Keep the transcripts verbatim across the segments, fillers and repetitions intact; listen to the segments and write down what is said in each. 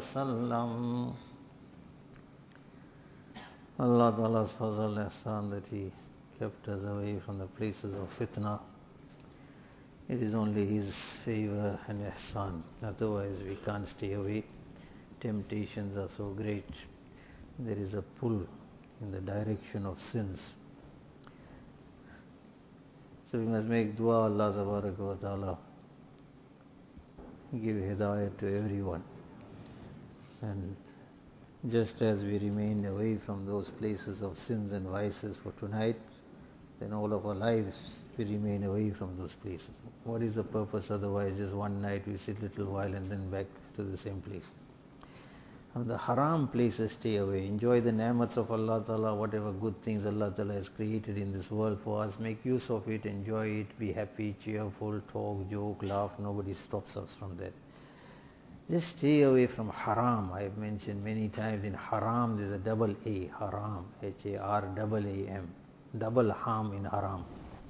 وسلم. Allah Ta'ala's fazal ihsan that He kept us away from the places of fitna. It is only His favor and ihsan. Otherwise we can't stay away. Temptations are so great. There is a pull in the direction of sins. So we must make dua, Allah Tabaraka wa Ta'ala give hidayat to everyone. And just as we remained away from those places of sins and vices for tonight, then all of our lives we remain away from those places. What is the purpose otherwise? Just one night we sit a little while and then back to the same places. From the haram places stay away. Enjoy the ni'mats of Allah Ta'ala, whatever good things Allah Ta'ala has created in this world for us. Make use of it, enjoy it, be happy, cheerful, talk, joke, laugh. Nobody stops us from that. Just stay away from haram. I have mentioned many times in haram there is a double A, haram, H A R A A M, double harm in haram.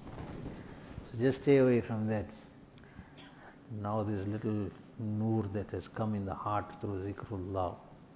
So just stay away from that. Now this little nur that has come in the heart through zikrullah.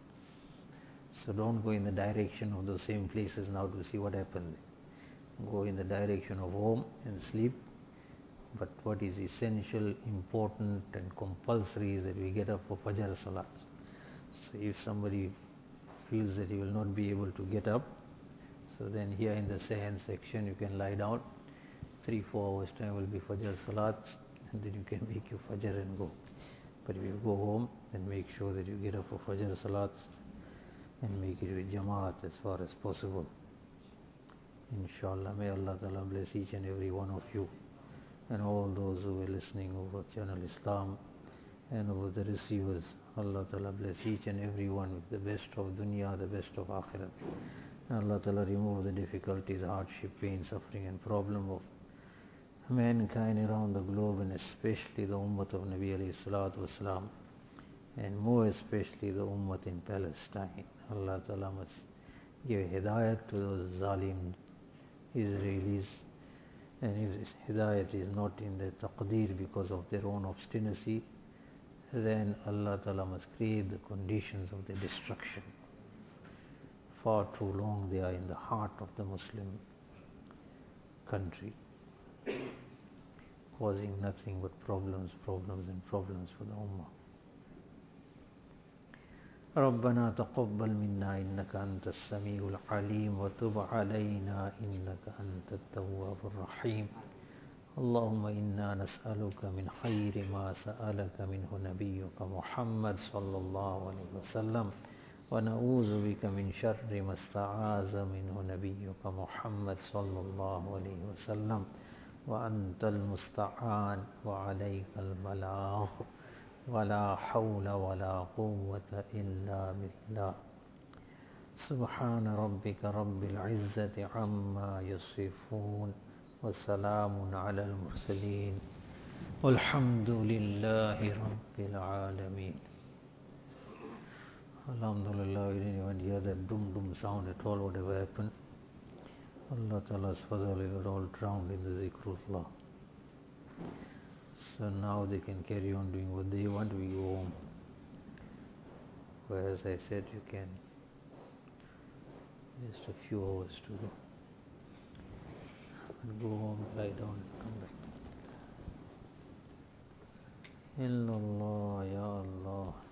So don't go in the direction of those same places now to see what happens. Go in the direction of home and sleep. But what is essential, important and compulsory is that we get up for Fajr Salat. So if somebody feels that he will not be able to get up, so then here in the Sahan section you can lie down. Three, four hours time will be Fajr Salat, and then you can make your Fajr and go. But if you go home, then make sure that you get up for Fajr Salat and make it with Jamaat as far as possible. Inshallah, may Allah Ta'ala bless each and every one of you and all those who are listening over Channel Islam and over the receivers. Allah Ta'ala bless each and every one with the best of dunya, the best of akhirat. Allah Ta'ala remove the difficulties, hardship, pain, suffering and problem of mankind around the globe, and especially the ummah of Nabi alayhi salatu wasalam, and more especially the ummah in Palestine. Allah Ta'ala must give hidayat to those zalim Israelis. And if hidayat is not in their taqdeer because of their own obstinacy, then Allah Ta'ala must create the conditions of their destruction. Far too long they are in the heart of the Muslim country, causing nothing but problems, problems and problems for the Ummah. ربنا تقبل منا إنك أنت السميع العليم وتب علينا إنك أنت التواب الرحيم. اللهم إنا نسألك من خير ما سألك منه نبيك محمد صلى الله عليه وسلم ونعوذ بك من شر ما استعاذ منه نبيك محمد صلى الله عليه وسلم وأنت المستعان وعليك البلاغ ولا حول ولا قوة إلا بالله. سبحان ربك رب العزة عما يصفون وسلام على المرسلين والحمد لله رب العالمين. Alhamdulillah, we didn't even hear that dum dum sound at all, whatever happened. Allah Ta'ala's fazal, it was all drowned in the zikrullah. So now they can carry on doing what they want. We go home. Where, as I said, you can just a few hours to go. And go home, lie down, and come back. Illallah, Ya Allah.